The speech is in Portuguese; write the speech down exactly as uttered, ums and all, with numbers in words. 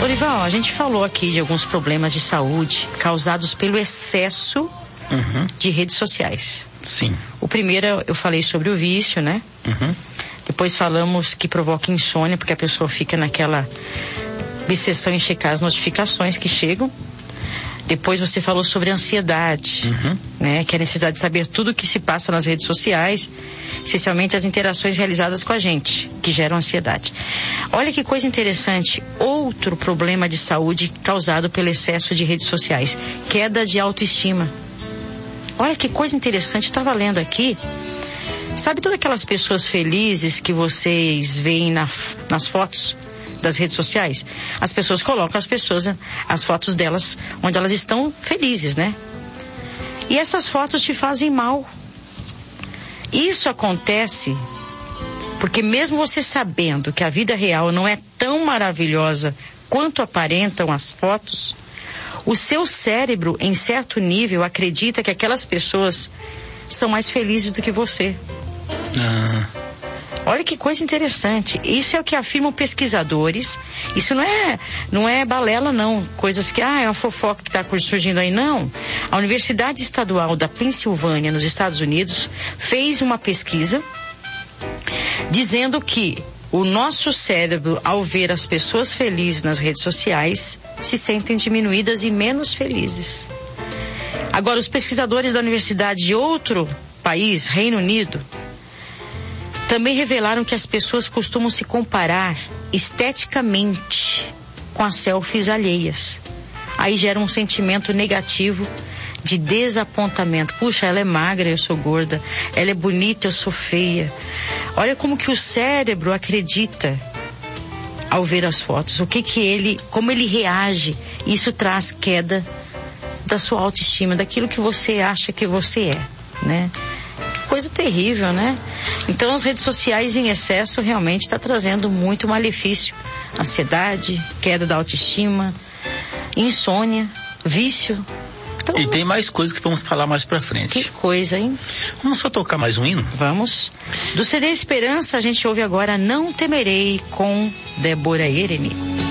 Dorival, a gente falou aqui de alguns problemas de saúde causados pelo excesso uhum. de redes sociais. Sim. O primeiro eu falei sobre o vício, né? Uhum. Depois falamos que provoca insônia, porque a pessoa fica naquela obsessão em checar as notificações que chegam. Depois você falou sobre ansiedade, uhum. né? Que é a necessidade de saber tudo o que se passa nas redes sociais, especialmente as interações realizadas com a gente, que geram ansiedade. Olha que coisa interessante, outro problema de saúde causado pelo excesso de redes sociais, queda de autoestima. Olha que coisa interessante, eu estava lendo aqui, sabe todas aquelas pessoas felizes que vocês veem na, nas fotos das redes sociais? As pessoas colocam as pessoas, as fotos delas, onde elas estão felizes, né? E essas fotos te fazem mal. Isso acontece porque mesmo você sabendo que a vida real não é tão maravilhosa quanto aparentam as fotos, o seu cérebro, em certo nível, acredita que aquelas pessoas são mais felizes do que você. Ah... Olha que coisa interessante. Isso é o que afirmam pesquisadores. Isso não é, não é balela, não. Coisas que, ah, é uma fofoca que está surgindo aí. Não. A Universidade Estadual da Pensilvânia, nos Estados Unidos, fez uma pesquisa dizendo que o nosso cérebro, ao ver as pessoas felizes nas redes sociais, se sentem diminuídas e menos felizes. Agora, os pesquisadores da universidade de outro país, Reino Unido, também revelaram que as pessoas costumam se comparar esteticamente com as selfies alheias. Aí gera um sentimento negativo de desapontamento. Puxa, ela é magra, eu sou gorda. Ela é bonita, eu sou feia. Olha como que o cérebro acredita ao ver as fotos. O que que ele, como ele reage. Isso traz queda da sua autoestima, daquilo que você acha que você é, né? Coisa terrível, né? Então as redes sociais em excesso realmente está trazendo muito malefício. Ansiedade, queda da autoestima, insônia, vício. Então, e tem mais coisas que vamos falar mais pra frente. Que coisa, hein? Vamos só tocar mais um hino? Vamos. Do C D Esperança a gente ouve agora Não Temerei com Débora Ereni.